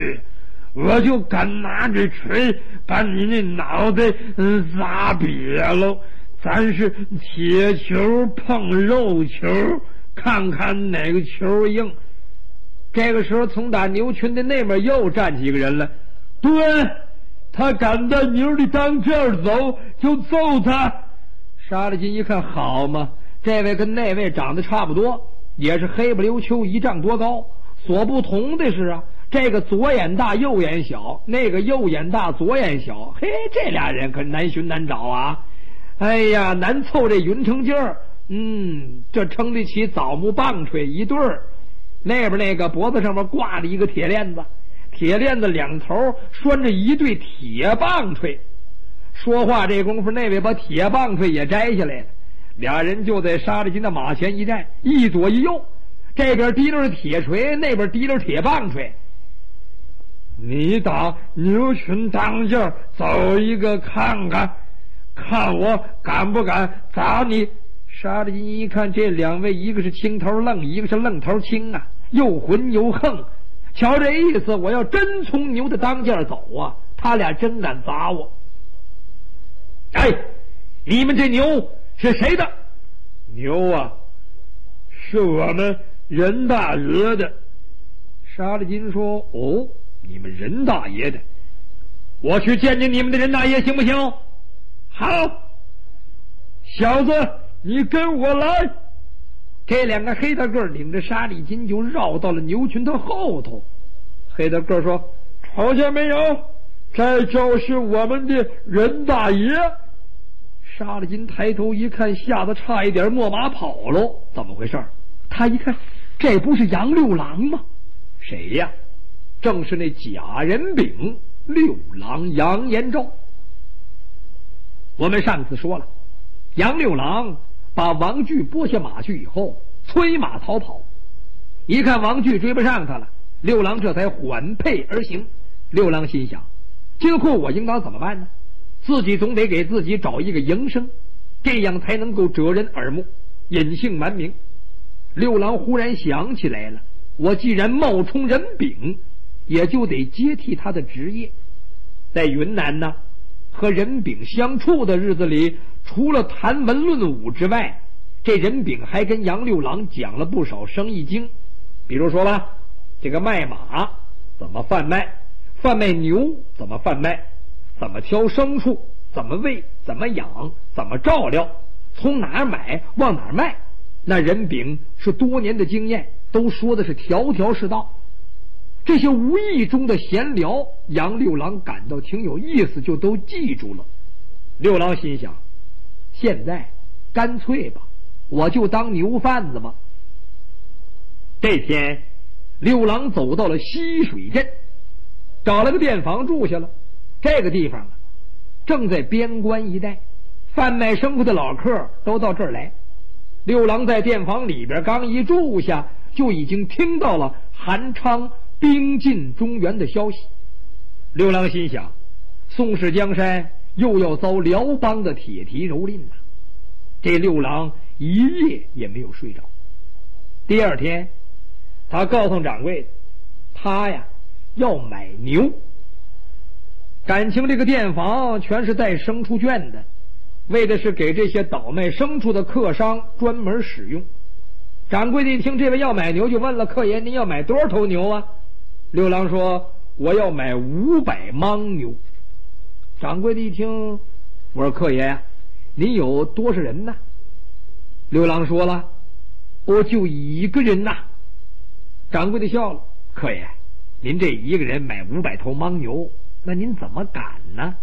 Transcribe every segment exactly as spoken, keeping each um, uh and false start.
我就敢拿着锤把你那脑袋嗯砸瘪了。咱是铁球碰肉球，看看哪个球硬。这个时候，从打牛群的那边又站几个人了。对，他敢在牛的当这儿走，就揍他。沙利金一看，好嘛，这位跟那位长得差不多，也是黑不溜秋，一丈多高。所不同的是啊，这个左眼大右眼小，那个右眼大左眼小。嘿，这俩人可难寻难找啊！哎呀，难凑这匀成劲儿。嗯，这撑得起枣木棒槌一对儿。那边那个脖子上面挂着一个铁链子，铁链子两头拴着一对铁棒槌。说话这功夫，那位把铁棒槌也摘下来了，俩人就在沙利金的马前一站，一左一右，这边提溜着铁锤，那边提溜着铁棒槌。你打牛群当劲儿，走一个看看，看我敢不敢砸你。沙利金一看这两位，一个是青头愣，一个是愣头青啊，又混又横。瞧这意思，我要真从牛的当劲儿走啊，他俩真敢砸我。哎，你们这牛是谁的？牛啊，是我们任大爷的。沙利金说：哦，你们任大爷的，我去见见你们的任大爷行不行？好，小子，你跟我来。这两个黑大个领着沙利金就绕到了牛群的后头。黑大个说：瞅见没有，这就是我们的任大爷。沙利金抬头一看，吓得差一点没马跑喽。怎么回事？他一看，这不是杨六郎吗？谁呀？正是那假人饼六郎杨延昭。我们上次说了，杨六郎把王巨拨下马去以后，催马逃跑。一看王巨追不上他了，六郎这才缓辔而行。六郎心想，今后我应当怎么办呢？自己总得给自己找一个营生，这样才能够遮人耳目，隐姓埋名。六郎忽然想起来了，我既然冒充人饼，也就得接替他的职业。在云南呢，和人饼相处的日子里，除了谈文论武之外，这人饼还跟杨六郎讲了不少生意经。比如说吧，这个卖马怎么贩卖，贩卖牛怎么贩卖，怎么挑牲畜，怎么喂，怎么养，怎么照料，从哪儿买往哪儿卖，那人饼是多年的经验，都说的是条条是道。这些无意中的闲聊，杨六郎感到挺有意思，就都记住了。六郎心想，现在干脆吧，我就当牛贩子吧。这天六郎走到了西水镇，找了个店房住下了。这个地方啊，正在边关一带，贩卖牲口的老客都到这儿来。六郎在店房里边刚一住下，就已经听到了韩昌兵进中原的消息。六郎心想，宋氏江山又要遭辽邦的铁蹄蹂躏了。这六郎一夜也没有睡着。第二天，他告诉掌柜的，他呀要买牛。感情这个店房全是带牲畜圈的，为的是给这些倒卖牲畜的客商专门使用。掌柜的一听这位要买牛，就问了：客爷，您要买多少头牛啊？六郎说：我要买五百牦牛。掌柜的一听，我说：客爷呀，您有多少人呢？六郎说了：我就一个人呐。掌柜的笑了：客爷，您这一个人买五百头牦牛，那您怎么赶呢？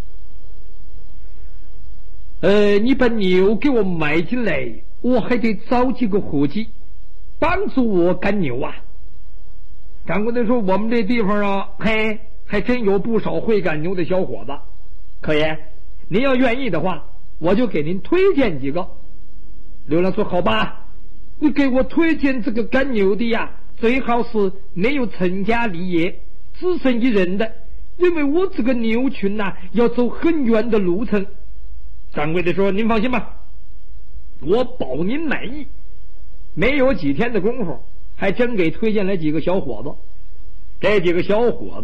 呃，你把牛给我买进来，我还得找几个伙计帮助我赶牛啊。掌柜的说：我们这地方啊，嘿，还真有不少会赶牛的小伙子。客爷，您要愿意的话，我就给您推荐几个。刘郎说：好吧，你给我推荐这个赶牛的呀，最好是没有成家立业，只身一人的，因为我这个牛群呐、啊，要走很远的路程。掌柜的说：您放心吧，我保您满意。没有几天的功夫，还真给推荐来几个小伙子。 这几个小伙